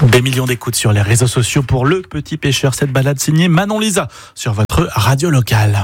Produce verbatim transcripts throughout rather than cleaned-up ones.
Des millions d'écoutes sur les réseaux sociaux pour Le Petit Pêcheur. Cette balade signée Manon Lisa sur votre radio locale.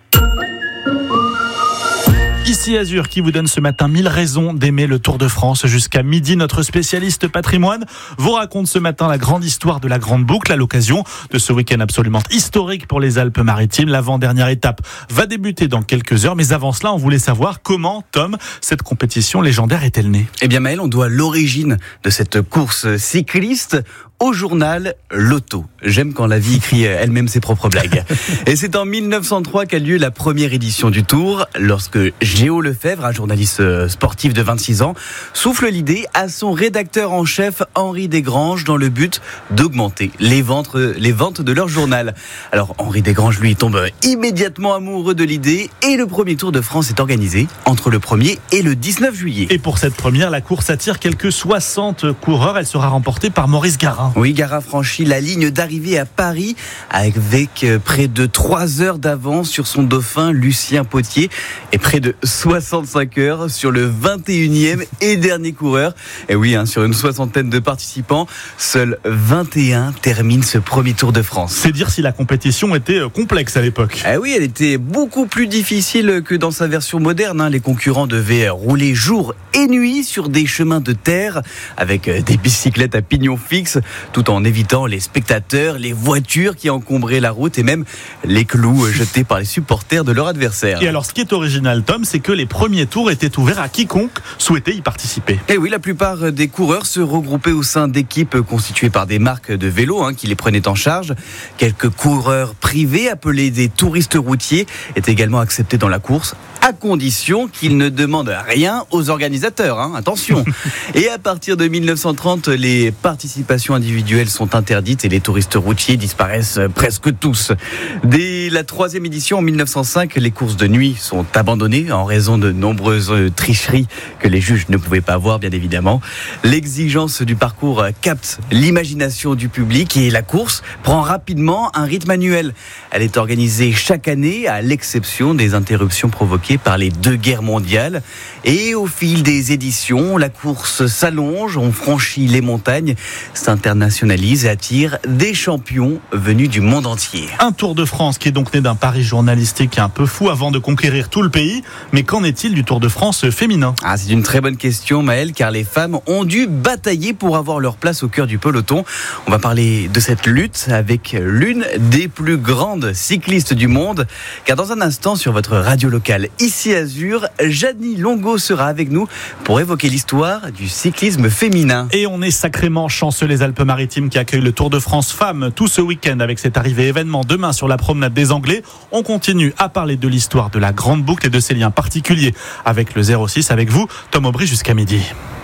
Ici Azur qui vous donne ce matin mille raisons d'aimer le Tour de France. Jusqu'à midi, notre spécialiste patrimoine vous raconte ce matin la grande histoire de la Grande Boucle à l'occasion de ce week-end absolument historique pour les Alpes-Maritimes. L'avant-dernière étape va débuter dans quelques heures. Mais avant cela, on voulait savoir comment, Tom, cette compétition légendaire est-elle née ? Eh bien Maël, on doit l'origine de cette course cycliste au journal Lotto. J'aime quand la vie écrit elle-même ses propres blagues. Et c'est en mille neuf cent trois qu'a lieu la première édition du Tour, lorsque Géo Lefebvre, un journaliste sportif de vingt-six ans, souffle l'idée à son rédacteur en chef Henri Desgranges dans le but d'augmenter les ventes, les ventes de leur journal. Alors Henri Desgranges, lui, tombe immédiatement amoureux de l'idée et le premier Tour de France est organisé entre le premier et le dix-neuf juillet. Et pour cette première, la course attire quelques soixante coureurs. Elle sera remportée par Maurice Garin. Oui, Garin franchit la ligne d'arrivée à Paris avec près de trois heures d'avance sur son dauphin Lucien Potier et près de soixante-cinq heures sur le vingt et unième et dernier coureur. Et oui, hein, sur une soixantaine de participants, seuls vingt et un terminent ce premier Tour de France. C'est dire si la compétition était complexe à l'époque. Ah oui, elle était beaucoup plus difficile que dans sa version moderne. Hein. Les concurrents devaient rouler jour et nuit sur des chemins de terre avec des bicyclettes à pignon fixe, tout en évitant les spectateurs, les voitures qui encombraient la route et même les clous jetés par les supporters de leur adversaire. Et alors, ce qui est original, Tom, c'est que les premiers tours étaient ouverts à quiconque souhaitait y participer. Et oui, la plupart des coureurs se regroupaient au sein d'équipes constituées par des marques de vélos hein, qui les prenaient en charge. Quelques coureurs privés, appelés des touristes routiers, étaient également acceptés dans la course, à condition qu'ils ne demandent rien aux organisateurs. Hein, attention. Et à partir de mille neuf cent trente, les participations individuelles sont interdites et les touristes routiers disparaissent presque tous. Dès la troisième édition en mille neuf cent cinq, les courses de nuit sont abandonnées en raison de nombreuses tricheries que les juges ne pouvaient pas voir, bien évidemment. L'exigence du parcours capte l'imagination du public et la course prend rapidement un rythme annuel. Elle est organisée chaque année à l'exception des interruptions provoquées par les deux guerres mondiales. Et au fil des éditions, la course s'allonge, on franchit les montagnes, s'internationalise et attire des champions venus du monde entier. Un Tour de France qui est donc né d'un pari journalistique un peu fou avant de conquérir tout le pays. Mais qu'en est-il du Tour de France féminin ? Ah, c'est une très bonne question, Maël, car les femmes ont dû batailler pour avoir leur place au cœur du peloton. On va parler de cette lutte avec l'une des plus grandes cyclistes du monde, car dans un instant, sur votre radio locale ici Azur, Janie Longo sera avec nous pour évoquer l'histoire du cyclisme féminin. Et on est sacrément chanceux, les Alpes-Maritimes qui accueillent le Tour de France Femmes tout ce week-end avec cette arrivée événement demain sur la promenade des Anglais. On continue à parler de l'histoire de la Grande Boucle et de ses liens particuliers avec le zéro six, avec vous, Tom Aubry, jusqu'à midi.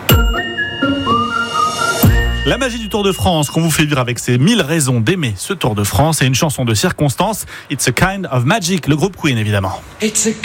La magie du Tour de France qu'on vous fait vivre avec ses mille raisons d'aimer ce Tour de France et une chanson de circonstance, It's a Kind of Magic, le groupe Queen évidemment. It's a